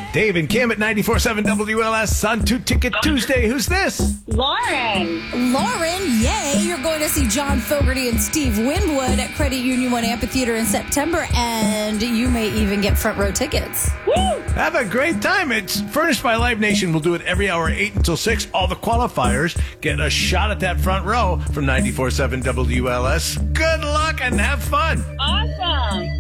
Dave and Kim at 94.7 WLS on Two Ticket Tuesday. Who's this? Lauren. Lauren, yay! You're going to see John Fogerty and Steve Winwood at Credit Union One Amphitheater in September, and you may even get front row tickets. Woo! Have a great time. It's furnished by Live Nation. We'll do it every hour, 8 until 6. All the qualifiers get a shot at that front row from 94.7 WLS. Good luck and have fun. Awesome.